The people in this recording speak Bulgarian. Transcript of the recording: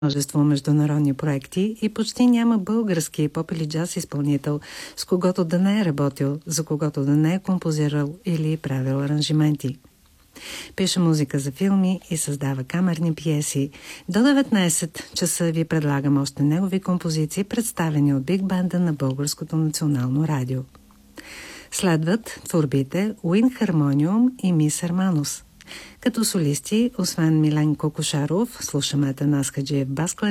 множество международни проекти и почти няма български поп или джаз изпълнител, с когото да не е работил, за когото да не е композирал или правил аранжименти. Пише музика за филми и създава камерни пиеси. До 19 часа ви предлагам още негови композиции, представени от Биг Банда на Българското национално радио. Следват творбите Уин Хармониум и Мис Hermanos. Като солисти, освен Милен Кокошаров, слушаме Атанас Хаджиев бас